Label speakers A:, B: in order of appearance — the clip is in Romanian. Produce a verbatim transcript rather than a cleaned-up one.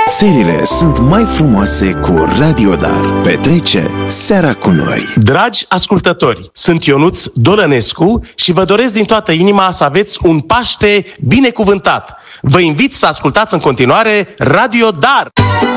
A: Serile sunt mai frumoase cu Radio Dar. Petrece seara cu noi.
B: Dragi ascultători, sunt Ionuț Dolănescu și vă doresc din toată inima să aveți un Paște binecuvântat. Vă invit să ascultați în continuare Radio Dar.